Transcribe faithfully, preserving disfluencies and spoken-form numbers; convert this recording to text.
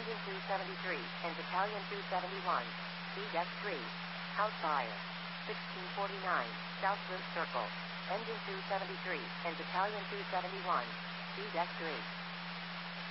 Engine two seventy-three and Battalion two seventy-one. B Deck three. House fire. sixteen forty-nine, South Bridge Circle. Engine two seventy-three and Battalion two seventy-one. B Deck three.